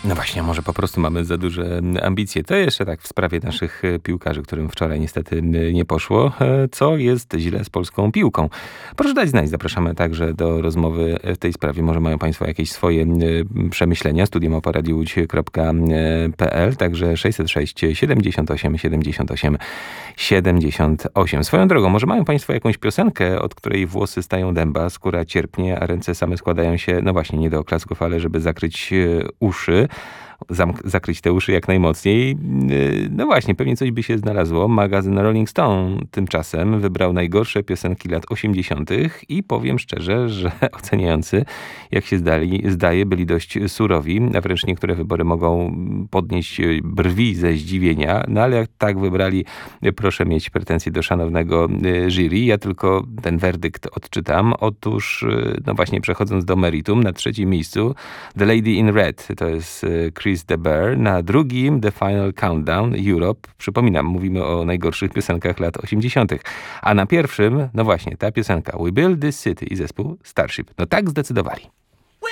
No właśnie, może po prostu mamy za duże ambicje. To jeszcze tak w sprawie naszych piłkarzy, którym wczoraj niestety nie poszło. Co jest źle z polską piłką? Proszę dać znać. Zapraszamy także do rozmowy w tej sprawie. Może mają Państwo jakieś swoje przemyślenia. studium@radioludzi.pl, także 606 78 78 78. Swoją drogą, może mają Państwo jakąś piosenkę, od której włosy stają dęba, skóra cierpnie, a ręce same składają się, no właśnie, nie do oklasków, ale żeby zakryć uszy. Zakryć te uszy jak najmocniej. No właśnie, pewnie coś by się znalazło. Magazyn Rolling Stone tymczasem wybrał najgorsze piosenki lat 80. i powiem szczerze, że oceniający, jak się zdaje, byli dość surowi, a wręcz niektóre wybory mogą podnieść brwi ze zdziwienia. No ale jak tak wybrali, proszę mieć pretensje do szanownego jury. Ja tylko ten werdykt odczytam. Otóż, no właśnie, przechodząc do meritum, na trzecim miejscu The Lady in Red, to jest Chris de Burgh, na drugim The Final Countdown Europe. Przypominam, mówimy o najgorszych piosenkach lat 80. A na pierwszym, no właśnie, ta piosenka We Build This City i zespół Starship. No tak zdecydowali.